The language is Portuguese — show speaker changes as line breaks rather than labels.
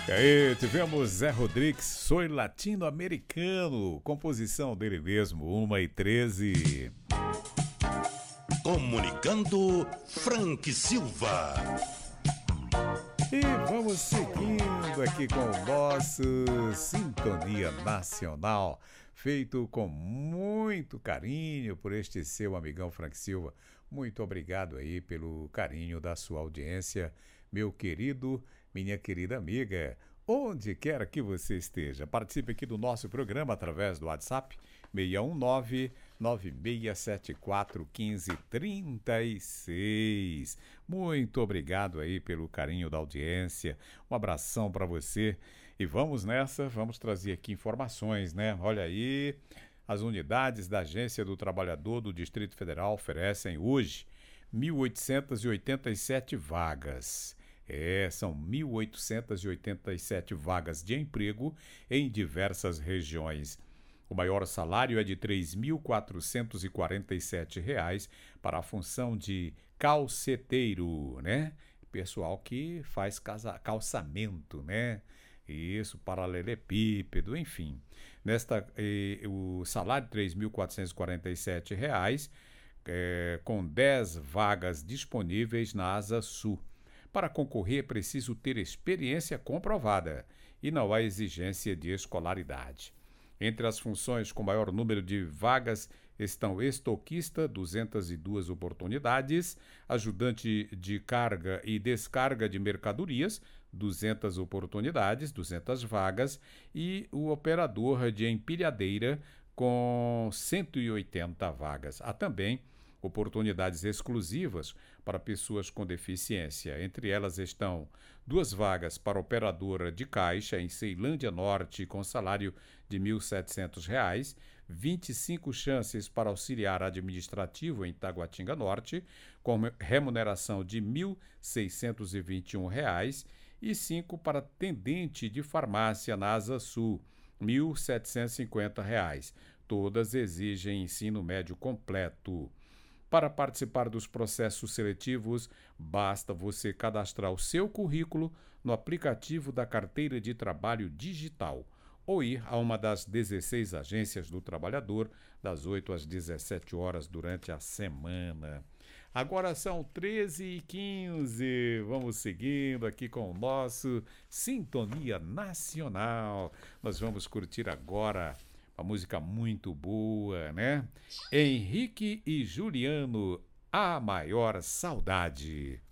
E aí, tivemos Zé Rodrigues, Soy Latino-Americano, composição dele mesmo, 1h13.
Comunicando Frank Silva.
E vamos seguindo aqui com o nosso Sintonia Nacional, feito com muito carinho por este seu amigão Frank Silva. Muito obrigado aí pelo carinho da sua audiência, meu querido, minha querida amiga. Onde quer que você esteja, participe aqui do nosso programa através do WhatsApp 619-9674-1536. Muito obrigado aí pelo carinho da audiência. Um abração para você. E vamos nessa, vamos trazer aqui informações, né? Olha aí, as unidades da Agência do Trabalhador do Distrito Federal oferecem hoje 1.887 vagas. São 1.887 vagas de emprego em diversas regiões. O maior salário é de R$ 3.447 para a função de calceteiro, né? Pessoal que faz calçamento, né? Isso, paralelepípedo, enfim. O salário de R$ 3.447, com 10 vagas disponíveis na Asa Sul. Para concorrer, é preciso ter experiência comprovada e não há exigência de escolaridade. Entre as funções com maior número de vagas estão estoquista, 202 oportunidades, ajudante de carga e descarga de mercadorias, 200 oportunidades, 200 vagas, e o operador de empilhadeira com 180 vagas. Há também oportunidades exclusivas para pessoas com deficiência. Entre elas estão 2 vagas para operadora de caixa em Ceilândia Norte com salário de R$ 1.700, 25 chances para auxiliar administrativo em Taguatinga Norte com remuneração de R$ 1.621 e 5 para atendente de farmácia na Asa Sul, R$ 1.750. Todas exigem ensino médio completo. Para participar dos processos seletivos, basta você cadastrar o seu currículo no aplicativo da Carteira de Trabalho Digital ou ir a uma das 16 agências do trabalhador, das 8 às 17 horas durante a semana. Agora são 13h15, vamos seguindo aqui com o nosso Sintonia Nacional. Nós vamos curtir agora uma música muito boa, né? Henrique e Juliano, A Maior Saudade.